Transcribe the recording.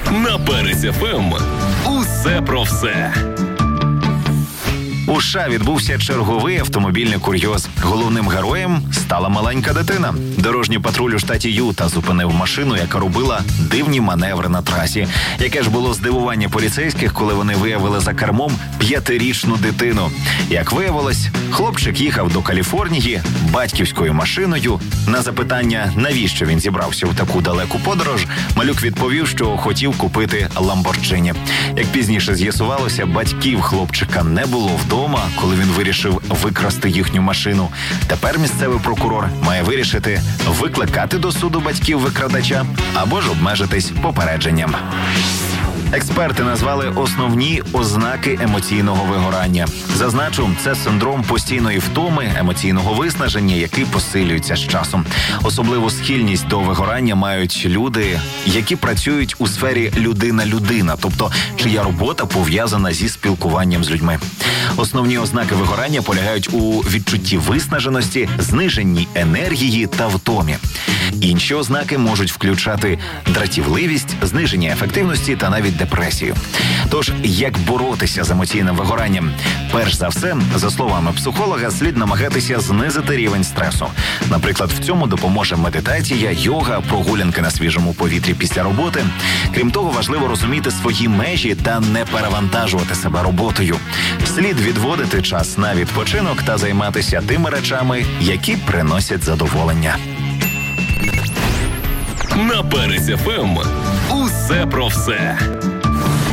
На Перець ФМ. Усе про все. У США відбувся черговий автомобільний курйоз. Головним героєм стала маленька дитина. Дорожній патруль у штаті Юта зупинив машину, яка робила дивні маневри на трасі. Яке ж було здивування поліцейських, коли вони виявили за кермом 5-річну дитину. Як виявилось, хлопчик їхав до Каліфорнії батьківською машиною. На запитання, навіщо він зібрався в таку далеку подорож, малюк відповів, що хотів купити Ламборджині. Як пізніше з'ясувалося, батьків хлопчика не було вдома, коли він вирішив викрасти їхню машину. Тепер місцевий прокурор має вирішити, викликати до суду батьків викрадача або ж обмежитись попередженням. Експерти назвали основні ознаки емоційного вигорання. Зазначу, це синдром постійної втоми, емоційного виснаження, який посилюється з часом. Особливу схильність до вигорання мають люди, які працюють у сфері людина-людина, тобто чия робота пов'язана зі спілкуванням з людьми. Основні ознаки вигорання полягають у відчутті виснаженості, зниженні енергії та втомі. Інші ознаки можуть включати дратівливість, зниження ефективності та навіть депресію. Тож, як боротися з емоційним вигоранням? Перш за все, за словами психолога, слід намагатися знизити рівень стресу. Наприклад, в цьому допоможе медитація, йога, прогулянки на свіжому повітрі після роботи. Крім того, важливо розуміти свої межі та не перевантажувати себе роботою. Слід відводити час на відпочинок та займатися тими речами, які приносять задоволення. На Перець ФМ. Усе про все.